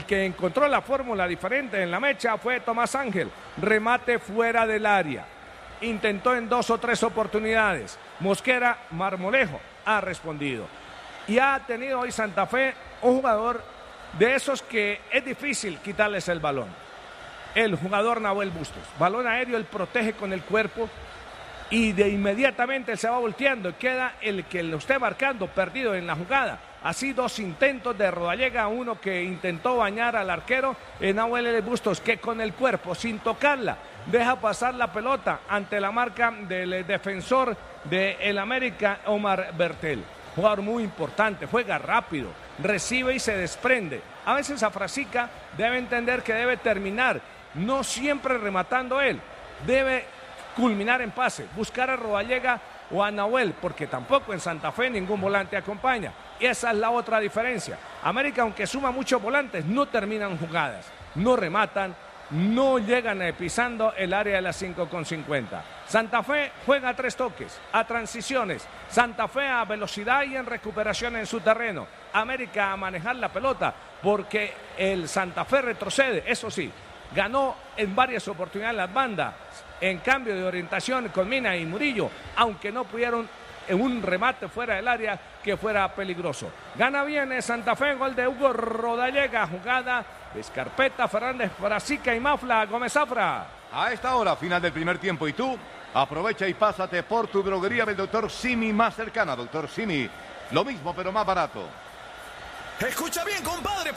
que encontró la fórmula diferente en la mecha fue Tomás Ángel. Remate fuera del área. Intentó en 2 o 3 oportunidades. Mosquera Marmolejo ha respondido. Y ha tenido hoy Santa Fe un jugador de esos que es difícil quitarles el balón. El jugador Nahuel Bustos. Balón aéreo, él protege con el cuerpo y de inmediatamente él se va volteando. Queda el que lo esté marcando perdido en la jugada. Así 2 intentos de Rodallega, uno que intentó bañar al arquero, Nahuel Bustos, que con el cuerpo, sin tocarla, deja pasar la pelota ante la marca del defensor del América, Omar Bertel. Jugador muy importante, juega rápido, recibe y se desprende. A veces Afrasica debe entender que debe terminar, no siempre rematando él, debe culminar en pase, buscar a Rodallega o a Nahuel, porque tampoco en Santa Fe ningún volante acompaña. Y esa es la otra diferencia. América, aunque suma muchos volantes, no terminan jugadas, no rematan, no llegan pisando el área de las 5,50. Santa Fe juega a 3 toques, a transiciones. Santa Fe a velocidad y en recuperación en su terreno. América a manejar la pelota, porque el Santa Fe retrocede, eso sí, ganó en varias oportunidades las bandas, en cambio de orientación con Mina y Murillo, aunque no pudieron en un remate fuera del área que fuera peligroso. Gana bien Santa Fe, gol de Hugo Rodallega, jugada de Escarpeta, Fernández, Frasica y Mafla. Gómez Zafra. A esta hora, final del primer tiempo, y tú aprovecha y pásate por tu droguería del Dr. Simi más cercana. Dr. Simi, lo mismo pero más barato. Escucha bien, compadre.